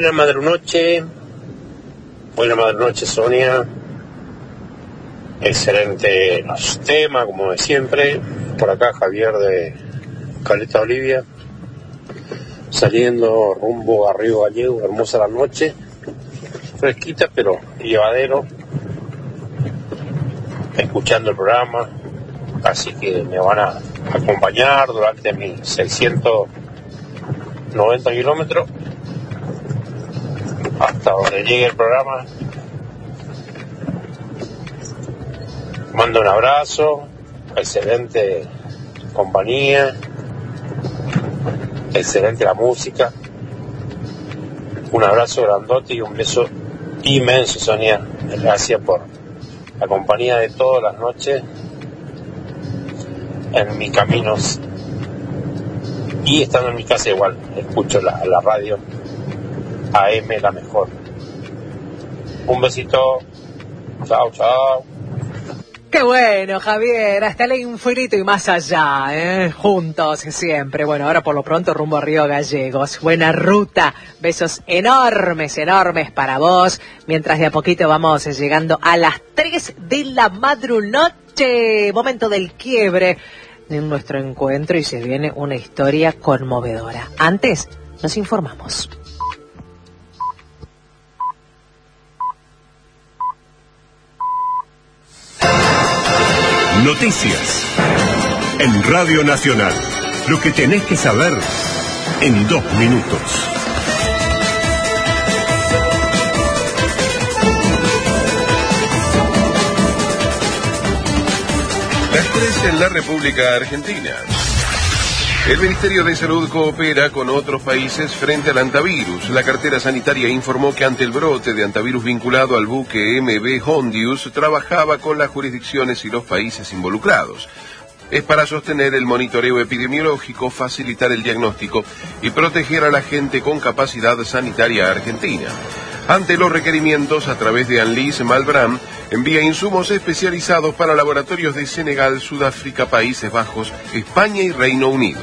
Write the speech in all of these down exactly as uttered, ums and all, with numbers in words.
Buena madrunoche, buena madrunoche Sonia, excelente tema como de siempre, por acá Javier de Caleta Olivia, saliendo rumbo a Río Gallego, hermosa la noche, fresquita pero llevadero, escuchando el programa, así que me van a acompañar durante mis seiscientos noventa kilómetros hasta donde llegue el programa. Mando un abrazo, excelente compañía, excelente la música, un abrazo grandote y un beso inmenso, Sonia. Gracias por la compañía de todas las noches en mis caminos y estando en mi casa igual escucho la, la radio A M, la mejor. Un besito, chao, chao. Qué bueno, Javier, hasta el infinito y más allá, ¿eh? Juntos siempre. Bueno, ahora por lo pronto rumbo a Río Gallegos. Buena ruta, besos enormes, enormes para vos. Mientras de a poquito vamos llegando a las tres de la madrunoche, momento del quiebre de nuestro encuentro y se viene una historia conmovedora. Antes, nos informamos. Noticias en Radio Nacional. Lo que tenés que saber en dos minutos. Las tres en la República Argentina. El Ministerio de Salud coopera con otros países frente al antivirus. La cartera sanitaria informó que ante el brote de antivirus vinculado al buque M V Hondius, trabajaba con las jurisdicciones y los países involucrados. Es para sostener el monitoreo epidemiológico, facilitar el diagnóstico y proteger a la gente con capacidad sanitaria argentina. Ante los requerimientos, a través de Anlis Malbram, envía insumos especializados para laboratorios de Senegal, Sudáfrica, Países Bajos, España y Reino Unido.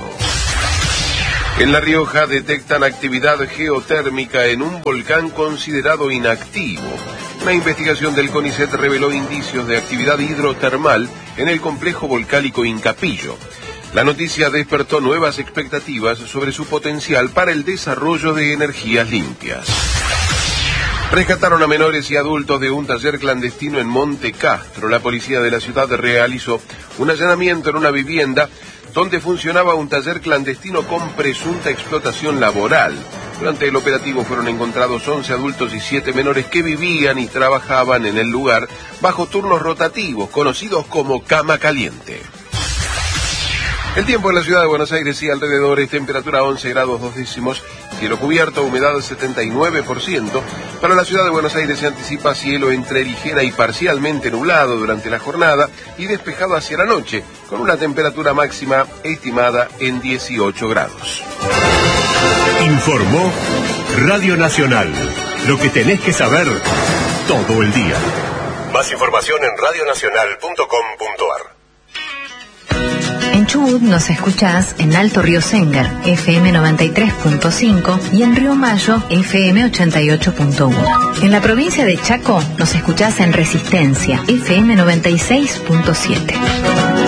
En La Rioja detectan actividad geotérmica en un volcán considerado inactivo. Una investigación del CONICET reveló indicios de actividad hidrotermal en el complejo volcánico Incapillo. La noticia despertó nuevas expectativas sobre su potencial para el desarrollo de energías limpias. Rescataron a menores y adultos de un taller clandestino en Monte Castro. La policía de la ciudad realizó un allanamiento en una vivienda donde funcionaba un taller clandestino con presunta explotación laboral. Durante el operativo fueron encontrados once adultos y siete menores que vivían y trabajaban en el lugar bajo turnos rotativos, conocidos como cama caliente. El tiempo en la ciudad de Buenos Aires y alrededores, temperatura once grados dos décimos, cielo cubierto, humedad setenta y nueve por ciento. Para la ciudad de Buenos Aires se anticipa cielo entre ligera y parcialmente nublado durante la jornada y despejado hacia la noche, con una temperatura máxima estimada en dieciocho grados. Informó Radio Nacional. Lo que tenés que saber todo el día. Más información en radio nacional punto com punto ar. En Chubut nos escuchás en Alto Río Sengar, F M noventa y tres punto cinco y en Río Mayo, F M ochenta y ocho punto uno. En la provincia de Chaco nos escuchás en Resistencia, F M noventa y seis punto siete.